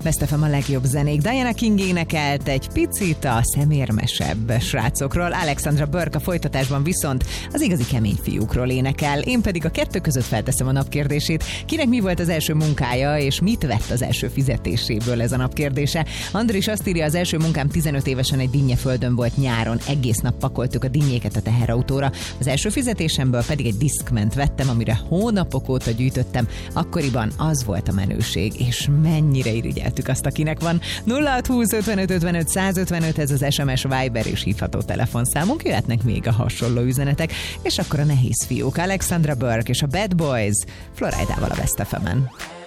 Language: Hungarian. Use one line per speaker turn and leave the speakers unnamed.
Best FM a legjobb zenék. Diana King énekelt egy picit a szemérmesebb srácokról, Alexandra Burke a folytatásban viszont az igazi kemény fiúkról énekel. Én pedig a kettő között felteszem a napkérdését. Kinek mi volt az első munkája, és mit vett az első fizetéséből, ez a napkérdése. Andris azt írja, az első munkám 15 évesen egy dinnyeföldön volt nyáron. Egész nap pakoltuk a dinnyéket a teherautóra. Az első fizetésemből pedig egy Discment vettem, amire hónapok óta gyűjtöttem. Akkoriban az volt a menőség, és mennyire irigyeltük azt, akinek van. 0620 55 55 155, ez az SMS, Viber és hívható telefonszámunk. Jöhetnek még a hasonló üzenetek, és akkor a nehéz fiúk, Alexandra Burke és a Bad Boys Floridával a Best FM-en.